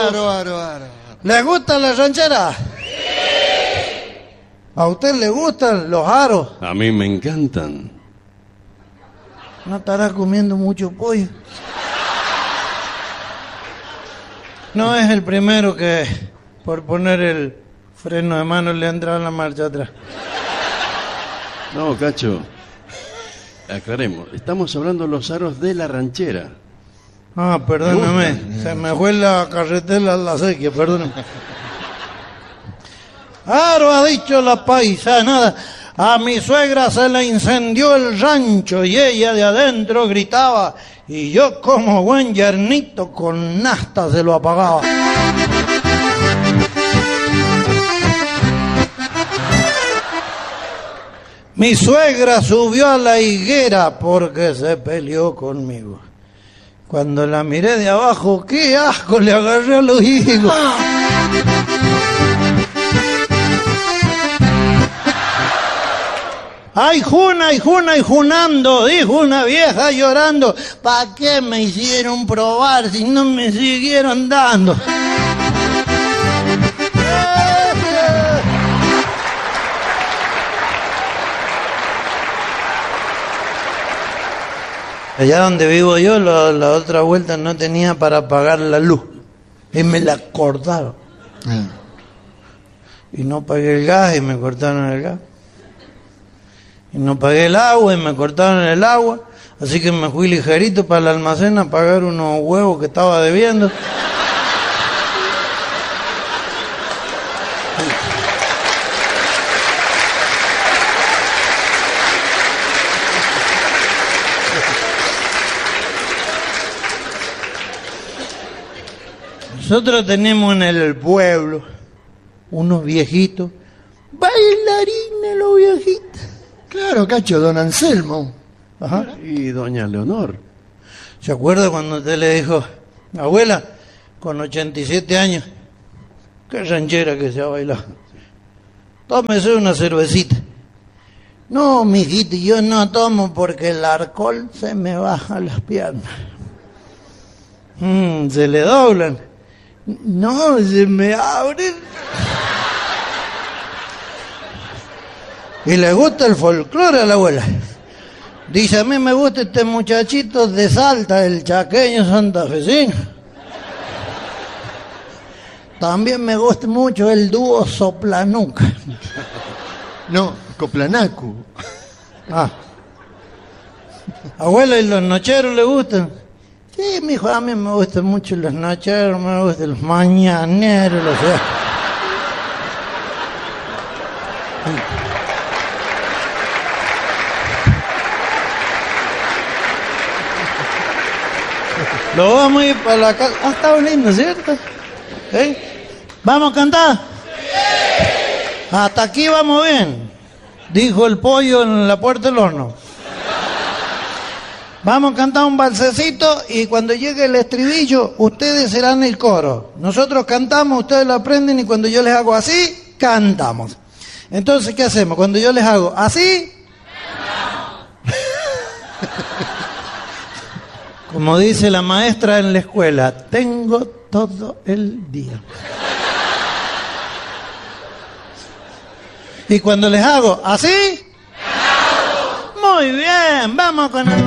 Aro. ¿Le gusta la ranchera? Sí. ¿A usted le gustan los aros? A mí me encantan. ¿No estará comiendo mucho pollo? No es el primero que, por poner el freno de mano, le entra en la marcha atrás. No, Cacho. Aclaremos. Estamos hablando de los aros de la ranchera. Ah, perdóname. Se me fue la carretera a la sequía, perdóname. Aro, ha dicho la paisanada. A mi suegra se le incendió el rancho y ella de adentro gritaba, y yo como buen yernito con nafta se lo apagaba. Mi suegra subió a la higuera porque se peleó conmigo. Cuando la miré de abajo, qué asco le agarré a los higos. ¡Ay, junando! Dijo una vieja llorando. ¿Para qué me hicieron probar si no me siguieron dando? Allá donde vivo yo, la otra vuelta no tenía para pagar la luz. Y me la cortaron. Y no pagué el gas y me cortaron el gas. Y no pagué el agua y me cortaron el agua. Así que me fui ligerito para el almacén a pagar unos huevos que estaba debiendo. Nosotros tenemos en el pueblo unos viejitos, bailarines los viejitos. Claro, Cacho, don Anselmo. Ajá. Y doña Leonor. ¿Se acuerda cuando usted le dijo, abuela, con 87 años, qué ranchera que se ha bailado? Tómese una cervecita. No, mijito, yo no tomo porque el alcohol se me baja las piernas. Se le doblan. No, se me abren. Y le gusta el folclore a la abuela. Dice, a mí me gusta este muchachito de Salta, el chaqueño santafesino. También me gusta mucho el dúo Soplanuca. No, Coplanacu. Ah. Abuela, ¿y los nocheros le gustan? Sí, mijo, a mí me gustan mucho los nocheros, me gustan los mañaneros, los... Lo vamos a ir para la casa. Ah, está lindo, ¿cierto? ¿Vamos a cantar? Sí. Hasta aquí vamos bien, dijo el pollo en la puerta del horno. Vamos a cantar un balsecito y cuando llegue el estribillo, ustedes serán el coro. Nosotros cantamos, ustedes lo aprenden y cuando yo les hago así, cantamos. Entonces, ¿qué hacemos? Cuando yo les hago así, como dice la maestra en la escuela, tengo todo el día. Y cuando les hago así, muy bien, vamos con el...